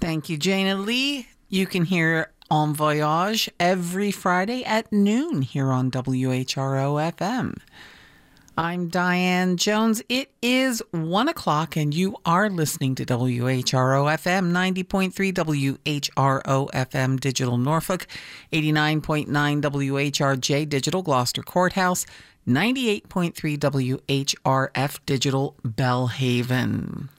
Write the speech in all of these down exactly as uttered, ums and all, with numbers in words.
Thank you, Jana Lee. You can hear En Voyage every Friday at noon here on W H R O F M. I'm Diane Jones. It is one o'clock and you are listening to W H R O F M ninety point three W H R O F M Digital Norfolk, eighty-nine point nine W H R J Digital Gloucester Courthouse, ninety-eight point three W H R F Digital Bellhaven.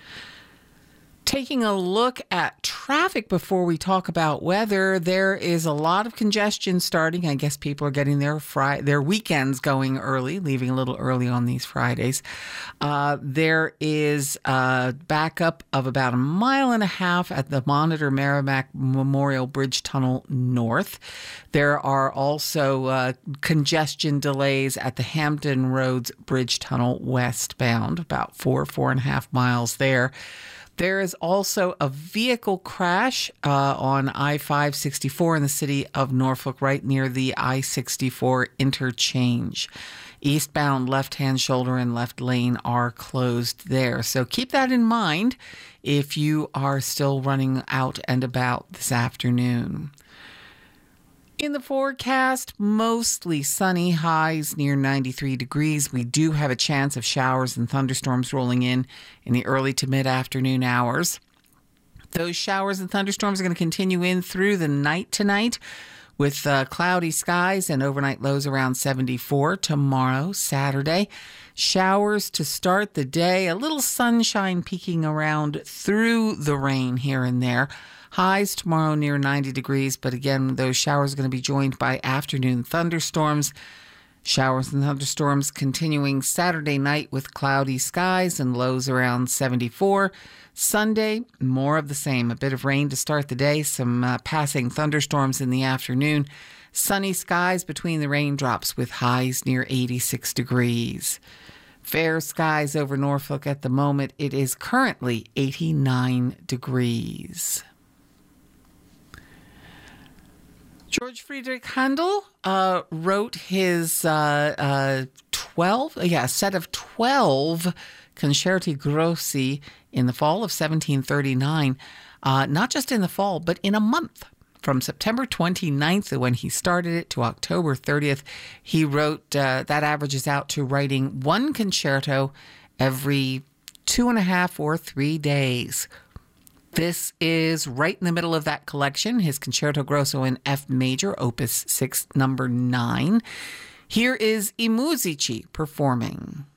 Taking a look at traffic before we talk about weather, there is a lot of congestion starting. I guess people are getting their Fri- their weekends going early, leaving a little early on these Fridays. Uh, there is a backup of about a mile and a half at the Monitor Merrimack Memorial Bridge Tunnel North. There are also uh, congestion delays at the Hampton Roads Bridge Tunnel westbound, about four, four and a half miles there. There is also a vehicle crash uh, on I five sixty-four in the city of Norfolk, right near the I sixty-four interchange. Eastbound left-hand shoulder and left lane are closed there. So keep that in mind if you are still running out and about this afternoon. In the forecast, mostly sunny, highs near ninety-three degrees. We do have a chance of showers and thunderstorms rolling in in the early to mid-afternoon hours. Those showers and thunderstorms are going to continue in through the night tonight with uh, cloudy skies and overnight lows around seventy-four tomorrow, Saturday. Showers to start the day, a little sunshine peeking around through the rain here and there. Highs tomorrow near ninety degrees, but again, those showers are going to be joined by afternoon thunderstorms. Showers and thunderstorms continuing Saturday night with cloudy skies and lows around seventy-four. Sunday, more of the same. A bit of rain to start the day, some uh, passing thunderstorms in the afternoon. Sunny skies between the raindrops with highs near eighty-six degrees. Fair skies over Norfolk at the moment. It is currently eighty-nine degrees. George Friedrich Handel uh, wrote his uh, uh, twelve, yeah, a set of twelve Concerti Grossi in the fall of seventeen thirty-nine, uh, not just in the fall, but in a month. From September twenty-ninth, when he started it, to October thirtieth, he wrote, uh, that averages out to writing one concerto every two and a half or three days. This is right in the middle of that collection, his Concerto Grosso in F major, opus six, number nine. Here is I Musici performing.